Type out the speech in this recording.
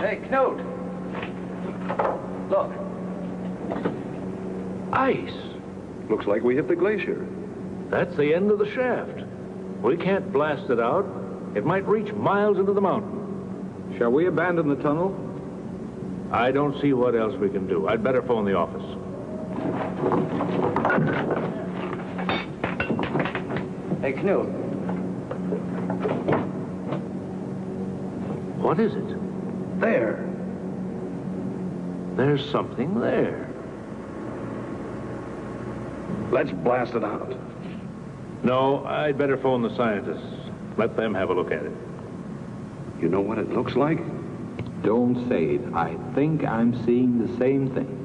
Hey, Knut! Look. Ice. Looks like we hit the glacier. That's the end of the shaft. We can't blast it out. It might reach miles into the mountain. Shall we abandon the tunnel? I don't see what else we can do. I'd better phone the office. Hey, Knut. What is it? There. There's something there. Let's blast it out. No, I'd better phone the scientists. Let them have a look at it. You know what it looks like? Don't say it. I think I'm seeing the same thing.